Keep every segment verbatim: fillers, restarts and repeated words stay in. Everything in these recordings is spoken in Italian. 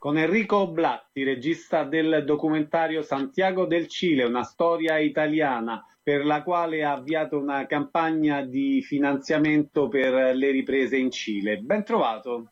con Enrico Blatti, regista del documentario Santiago del Cile, una storia italiana, per la quale ha avviato una campagna di finanziamento per le riprese in Cile. Ben trovato.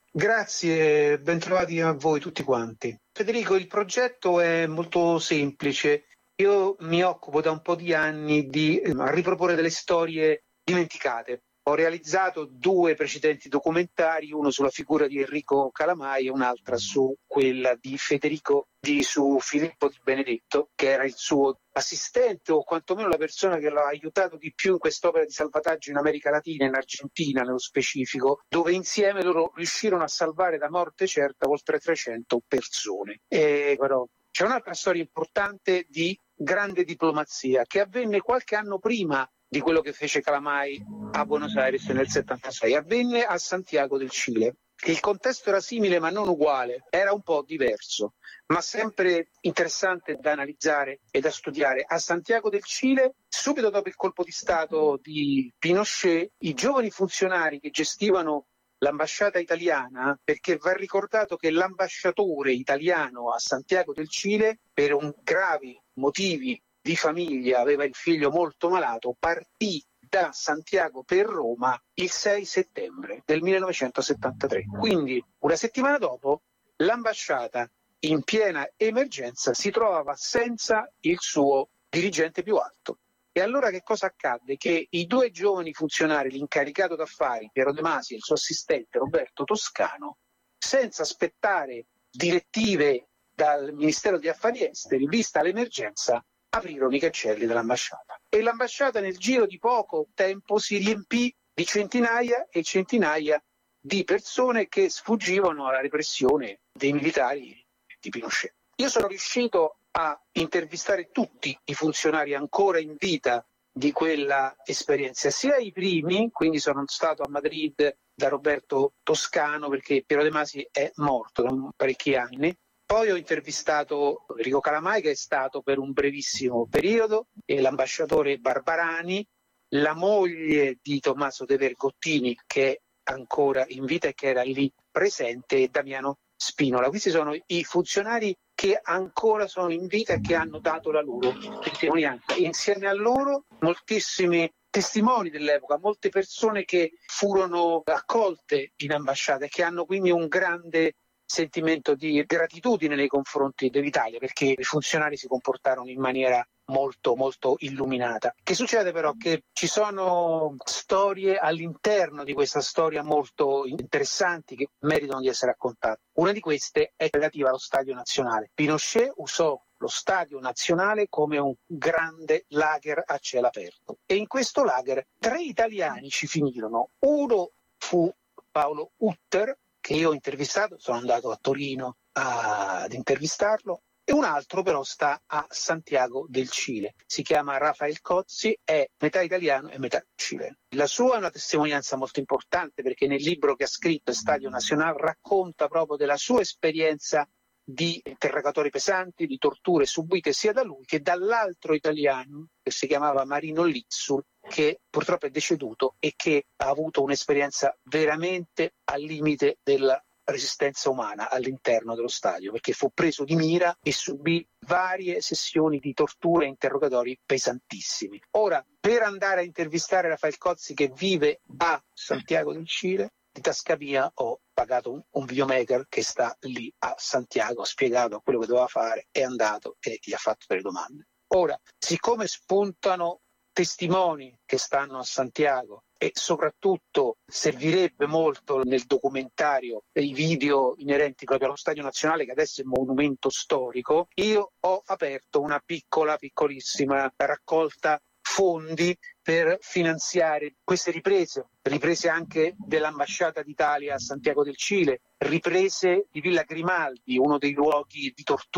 Grazie, bentrovati a voi tutti quanti. Federico, il progetto è molto semplice. Io mi occupo da un po' di anni di eh, riproporre delle storie dimenticate. Ho realizzato due precedenti documentari, uno sulla figura di Enrico Calamai e un'altra su quella di Federico, di, su Filippo Di Benedetto, che era il suo assistente o quantomeno la persona che l'ha aiutato di più in quest'opera di salvataggio in America Latina, in Argentina nello specifico, dove insieme loro riuscirono a salvare da morte certa oltre trecento persone. E però c'è un'altra storia importante di grande diplomazia che avvenne qualche anno prima di quello che fece Calamai a Buenos Aires nel settantasei. Avvenne a Santiago del Cile. Il contesto era simile ma non uguale, era un po' diverso, ma sempre interessante da analizzare e da studiare. A Santiago del Cile, subito dopo il colpo di Stato di Pinochet, i giovani funzionari che gestivano l'ambasciata italiana, perché va ricordato che l'ambasciatore italiano a Santiago del Cile, per un gravi motivi di famiglia, aveva il figlio molto malato, partì da Santiago per Roma il sei settembre del millenovecentosettantatré. Quindi una settimana dopo l'ambasciata in piena emergenza si trovava senza il suo dirigente più alto. E allora che cosa accadde? Che i due giovani funzionari, l'incaricato d'affari Piero De Masi e il suo assistente Roberto Toscano, senza aspettare direttive dal Ministero degli Affari Esteri, vista l'emergenza, aprirono i cancelli dell'ambasciata. E l'ambasciata nel giro di poco tempo si riempì di centinaia e centinaia di persone che sfuggivano alla repressione dei militari di Pinochet. Io sono riuscito a intervistare tutti i funzionari ancora in vita di quella esperienza, sia i primi, quindi sono stato a Madrid da Roberto Toscano perché Piero De Masi è morto da parecchi anni. Poi ho intervistato Enrico Calamai, che è stato per un brevissimo periodo, e l'ambasciatore Barbarani, la moglie di Tommaso De Vergottini, che è ancora in vita e che era lì presente, e Damiano Spinola. Questi sono i funzionari che ancora sono in vita e che hanno dato la loro testimonianza. Insieme a loro moltissimi testimoni dell'epoca, molte persone che furono accolte in ambasciata e che hanno quindi un grande sentimento di gratitudine nei confronti dell'Italia, perché i funzionari si comportarono in maniera molto molto illuminata. Che succede però? Che ci sono storie all'interno di questa storia molto interessanti che meritano di essere raccontate. Una di queste è relativa allo Stadio Nazionale. Pinochet usò lo Stadio Nazionale come un grande lager a cielo aperto e in questo lager tre italiani ci finirono. Uno fu Paolo Utter, che io ho intervistato, sono andato a Torino a, ad intervistarlo, e un altro però sta a Santiago del Cile. Si chiama Rafael Cozzi, è metà italiano e metà cileno. La sua è una testimonianza molto importante perché nel libro che ha scritto Stadio Nacional racconta proprio della sua esperienza di interrogatori pesanti, di torture subite sia da lui che dall'altro italiano che si chiamava Marino Lizzul, che purtroppo è deceduto e che ha avuto un'esperienza veramente al limite della resistenza umana all'interno dello stadio, perché fu preso di mira e subì varie sessioni di torture e interrogatori pesantissimi. Ora, per andare a intervistare Rafael Cozzi, che vive a Santiago del Cile, di tasca mia ho pagato un, un videomaker che sta lì a Santiago, ha spiegato quello che doveva fare, è andato e gli ha fatto delle domande. Ora, siccome spuntano testimoni che stanno a Santiago e soprattutto servirebbe molto nel documentario i video inerenti proprio allo Stadio Nazionale, che adesso è un monumento storico, io ho aperto una piccola, piccolissima raccolta fondi per finanziare queste riprese, riprese anche dell'ambasciata d'Italia a Santiago del Cile, riprese di Villa Grimaldi, uno dei luoghi di tortura